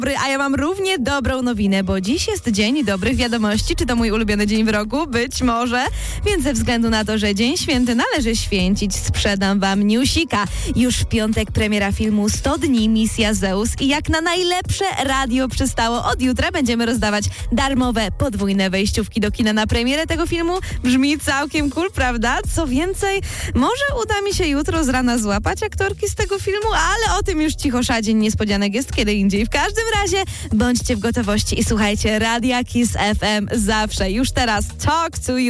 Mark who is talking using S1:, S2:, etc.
S1: A ja mam równie dobrą nowinę, bo dziś jest dzień dobrych wiadomości. Czy to mój ulubiony dzień w roku? Być może. Więc ze względu na to, że dzień święty należy święcić, sprzedam wam newsika. Już w piątek premiera filmu 100 dni Misja Zeus i jak na najlepsze radio przystało, od jutra będziemy rozdawać darmowe podwójne wejściówki do kina na premierę tego filmu. Brzmi całkiem cool, prawda? Co więcej, może uda mi się jutro z rana złapać aktorki z tego filmu, ale o tym już cicho szadzień, niespodzianek jest kiedy indziej. W każdym razie bądźcie w gotowości i słuchajcie Radia Kiss FM zawsze. Już teraz Talk to You.